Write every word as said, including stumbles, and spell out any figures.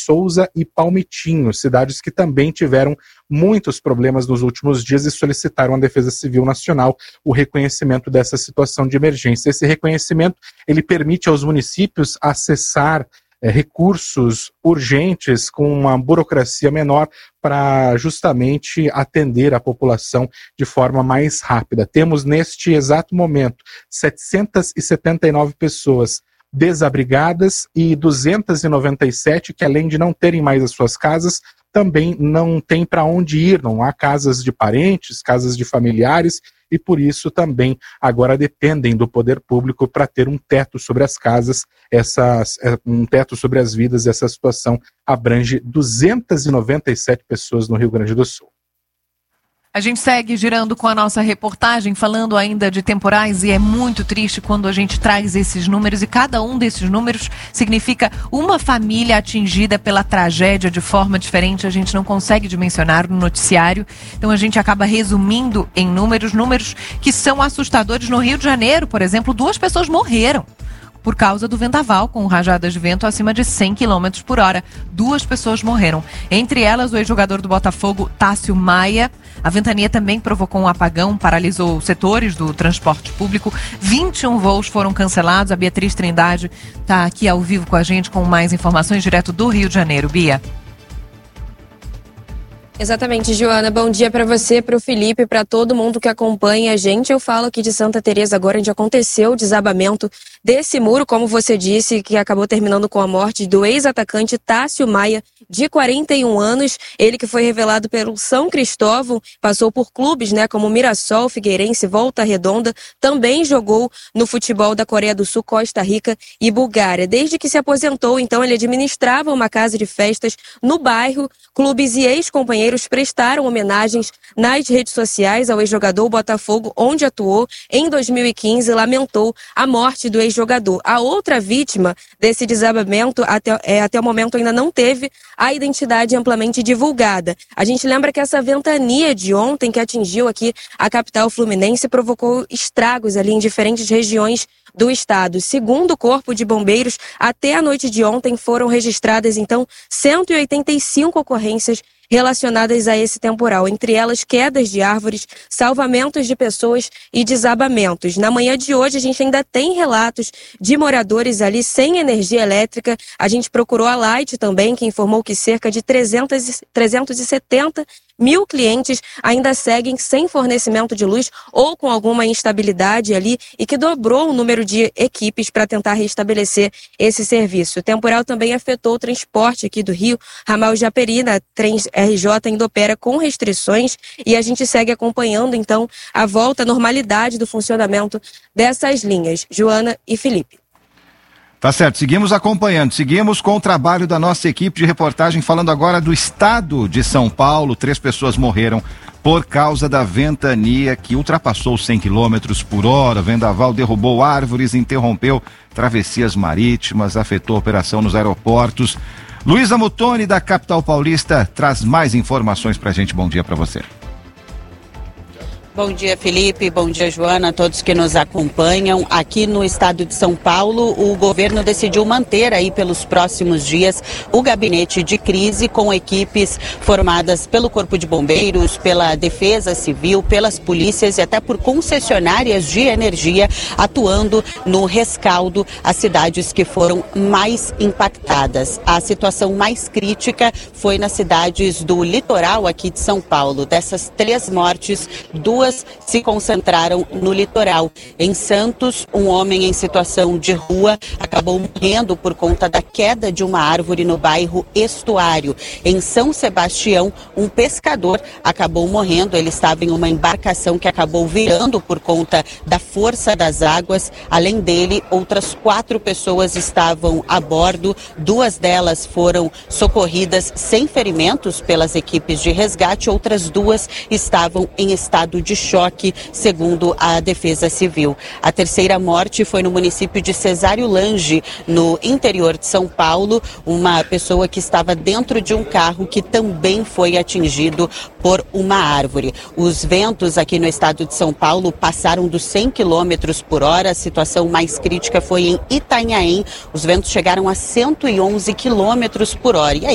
Souza e Palmitinho, cidades que também tiveram muitos problemas nos últimos dias e solicitaram à Defesa Civil Nacional o reconhecimento dessa situação de emergência. Esse reconhecimento, ele permite aos municípios acessar é, recursos urgentes com uma burocracia menor para justamente atender a população de forma mais rápida. Temos neste exato momento setecentas e setenta e nove pessoas desabrigadas e duzentas e noventa e sete que, além de não terem mais as suas casas, também não têm para onde ir, não há casas de parentes, casas de familiares, e por isso também agora dependem do poder público para ter um teto sobre as casas, essas, um teto sobre as vidas. Essa situação abrange duzentas e noventa e sete pessoas no Rio Grande do Sul. A gente segue girando com a nossa reportagem, falando ainda de temporais, e é muito triste quando a gente traz esses números, e cada um desses números significa uma família atingida pela tragédia de forma diferente. A gente não consegue dimensionar no noticiário, então a gente acaba resumindo em números, números que são assustadores. No Rio de Janeiro, por exemplo, duas pessoas morreram por causa do vendaval, com rajadas de vento acima de cem quilômetros por hora. Duas pessoas morreram. Entre elas, o ex-jogador do Botafogo, Tássio Maia. A ventania também provocou um apagão, paralisou setores do transporte público. vinte e um voos foram cancelados. A Beatriz Trindade está aqui ao vivo com a gente com mais informações direto do Rio de Janeiro. Bia. Exatamente, Joana. Bom dia para você, para o Felipe, para todo mundo que acompanha a gente. Eu falo aqui de Santa Teresa agora, onde aconteceu o desabamento desse muro, como você disse, que acabou terminando com a morte do ex-atacante Tássio Maia, de quarenta e um anos. Ele que foi revelado pelo São Cristóvão, passou por clubes, né, como Mirassol, Figueirense, Volta Redonda, também jogou no futebol da Coreia do Sul, Costa Rica e Bulgária. Desde que se aposentou, então, ele administrava uma casa de festas no bairro. Clubes e ex-companheiros prestaram homenagens nas redes sociais ao ex-jogador Botafogo, onde atuou em dois mil e quinze, e lamentou a morte do ex-jogador. A outra vítima desse desabamento, até, é, até o momento, ainda não teve a identidade amplamente divulgada. A gente lembra que essa ventania de ontem, que atingiu aqui a capital fluminense, provocou estragos ali em diferentes regiões do estado. Segundo o Corpo de Bombeiros, até a noite de ontem foram registradas, então, cento e oitenta e cinco ocorrências relacionadas a esse temporal, entre elas quedas de árvores, salvamentos de pessoas e desabamentos. Na manhã de hoje a gente ainda tem relatos de moradores ali sem energia elétrica. A gente procurou a Light também, que informou que cerca de trezentos e setenta mil clientes ainda seguem sem fornecimento de luz ou com alguma instabilidade ali, e que dobrou o número de equipes para tentar restabelecer esse serviço. O temporal também afetou o transporte aqui do Rio. Ramal Japeri, na Trem R J, ainda opera com restrições, e a gente segue acompanhando então a volta à normalidade do funcionamento dessas linhas. Joana e Felipe. Tá certo, seguimos acompanhando, seguimos com o trabalho da nossa equipe de reportagem, falando agora do estado de São Paulo. Três pessoas morreram por causa da ventania que ultrapassou cem quilômetros por hora. O vendaval derrubou árvores, interrompeu travessias marítimas, afetou a operação nos aeroportos. Luísa Mutoni, da capital paulista, traz mais informações pra gente. Bom dia pra você. Bom dia, Felipe. Bom dia, Joana, a todos que nos acompanham. Aqui no estado de São Paulo, o governo decidiu manter aí pelos próximos dias o gabinete de crise, com equipes formadas pelo Corpo de Bombeiros, pela Defesa Civil, pelas polícias e até por concessionárias de energia, atuando no rescaldo às cidades que foram mais impactadas. A situação mais crítica foi nas cidades do litoral aqui de São Paulo. Dessas três mortes, duas se concentraram no litoral. Em Santos, um homem em situação de rua acabou morrendo por conta da queda de uma árvore no bairro Estuário. Em São Sebastião, um pescador acabou morrendo. Ele estava em uma embarcação que acabou virando por conta da força das águas. Além dele, outras quatro pessoas estavam a bordo. Duas delas foram socorridas sem ferimentos pelas equipes de resgate. Outras duas estavam em estado de choque, segundo a Defesa Civil. A terceira morte foi no município de Cesário Lange, no interior de São Paulo. Uma pessoa que estava dentro de um carro que também foi atingido por uma árvore. Os ventos aqui no estado de São Paulo passaram dos cem quilômetros por hora. A situação mais crítica foi em Itanhaém. Os ventos chegaram a cento e onze quilômetros por hora. E aí,